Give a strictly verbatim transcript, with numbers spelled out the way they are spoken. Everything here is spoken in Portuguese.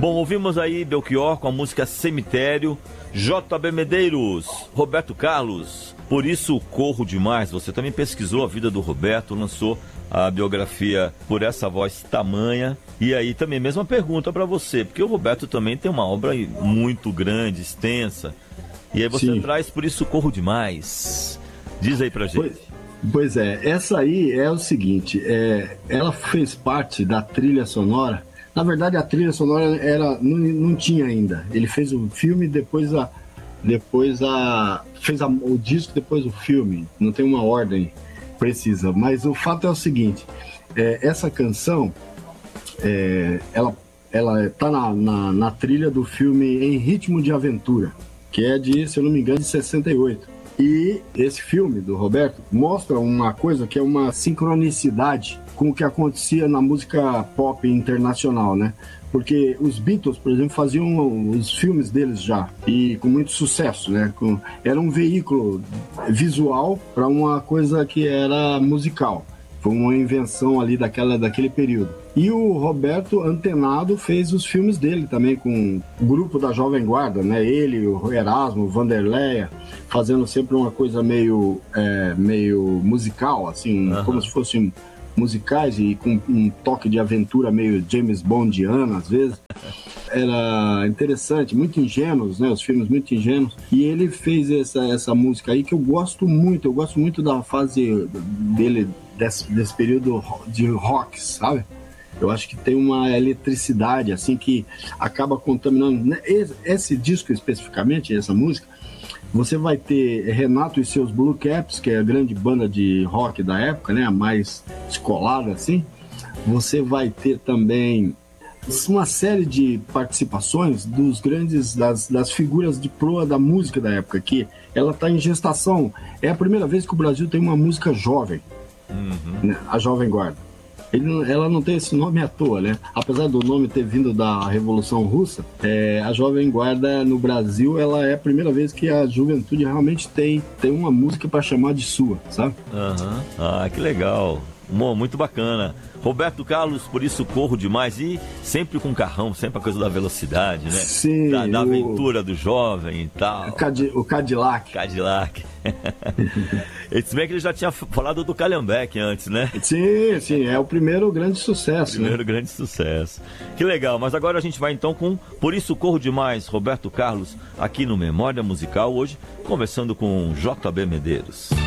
Bom, ouvimos aí Belchior com a música Cemitério, J B Medeiros, Roberto Carlos, Por Isso Corro Demais. Você também pesquisou a vida do Roberto, lançou a biografia Por Essa Voz Tamanha. E aí também, mesma pergunta para você, porque o Roberto também tem uma obra muito grande, extensa. E aí você Sim. traz Por Isso Corro Demais. Diz aí pra gente. Pois, pois é, essa aí é o seguinte, é, ela fez parte da trilha sonora. Na verdade, a trilha sonora era, não, não tinha ainda. Ele fez o filme, depois a, depois a fez a, o disco, depois o filme. Não tem uma ordem precisa. Mas o fato é o seguinte: é, essa canção, é, ela, ela tá na, na, na trilha do filme Em Ritmo de Aventura, que é de, se eu não me engano, de sessenta e oito. E esse filme do Roberto mostra uma coisa que é uma sincronicidade com o que acontecia na música pop internacional, né? Porque os Beatles, por exemplo, faziam os filmes deles já, e com muito sucesso, né? Com, era um veículo visual para uma coisa que era musical. Foi uma invenção ali daquela, daquele período. E o Roberto, antenado, fez os filmes dele também com o grupo da Jovem Guarda, né? Ele, o Erasmo, o Vanderleia, fazendo sempre uma coisa meio, é, meio musical, assim, uhum. como se fossem musicais e com um toque de aventura meio James Bondiano, às vezes. Era interessante, muito ingênuos, né? Os filmes muito ingênuos. E ele fez essa, essa música aí que eu gosto muito. Eu gosto muito da fase dele, desse, desse período de rock, sabe? Eu acho que tem uma eletricidade, assim, que acaba contaminando. Esse, esse disco especificamente, essa música, você vai ter Renato e seus Blue Caps, que é a grande banda de rock da época, né? A mais descolada, assim. Você vai ter também uma série de participações dos grandes, das, das figuras de proa da música da época, que ela está em gestação. É a primeira vez que o Brasil tem uma música jovem, uhum. né? A Jovem Guarda. Ele, ela não tem esse nome à toa, né? Apesar do nome ter vindo da Revolução Russa, é, a Jovem Guarda no Brasil, ela é a primeira vez que a juventude realmente tem, tem uma música para chamar de sua, sabe? Uhum. Ah, que legal. Muito bacana. Roberto Carlos, Por Isso Corro Demais, e sempre com carrão, sempre a coisa da velocidade, né? Sim. Da, da o... aventura do jovem e tal. O, Cadi... o Cadillac. Cadillac. Se bem que ele já tinha falado do Calhambeque antes, né? Sim, sim, é o primeiro grande sucesso. Primeiro né? grande sucesso. Que legal, mas agora a gente vai então com Por Isso Corro Demais, Roberto Carlos, aqui no Memória Musical, hoje conversando com J B Medeiros.